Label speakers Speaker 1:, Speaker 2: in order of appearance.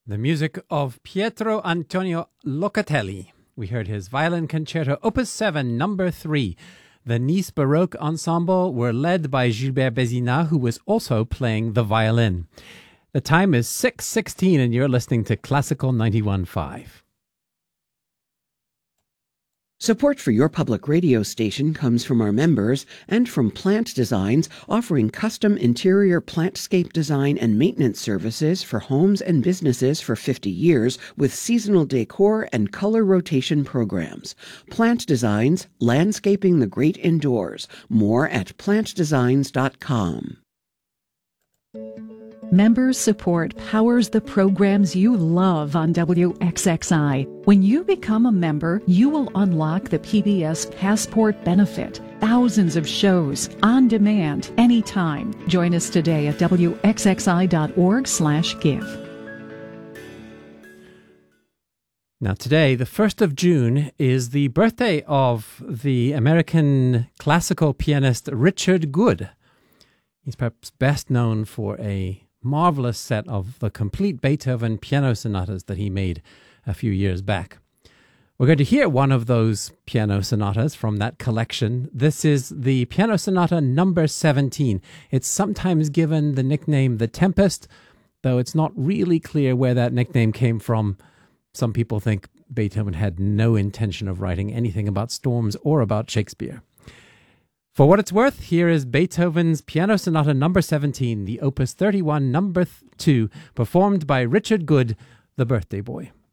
Speaker 1: The music of Pietro Antonio Locatelli. We heard his violin concerto, Opus 7, number 3. The Nice Baroque Ensemble were led by Gilbert Bézina, who was also playing the violin. The time is 6:16 and you're listening to Classical 91.5.
Speaker 2: Support for your public radio station comes from our members and from Plant Designs, offering custom interior plantscape design and maintenance services for homes and businesses for 50 years with seasonal decor and color rotation programs. Plant Designs, landscaping the great indoors. More at plantdesigns.com.
Speaker 3: Members' support powers the programs you love on WXXI. When you become a member, you will unlock the PBS Passport benefit. Thousands of shows, on demand, anytime. Join us today at wxxi.org/give.
Speaker 1: Now today, the 1st of June, is the birthday of the American classical pianist Richard Good. He's perhaps best known for a marvelous set of the complete Beethoven piano sonatas that he made a few years back. We're going to hear one of those piano sonatas from that collection. This is the Piano Sonata number 17. It's sometimes given the nickname The Tempest, though it's not really clear where that nickname came from. Some people think Beethoven had no intention of writing anything about storms or about Shakespeare. For what it's worth, here is Beethoven's Piano Sonata number 17, the Opus 31 number 2, performed by Richard Good, the birthday boy.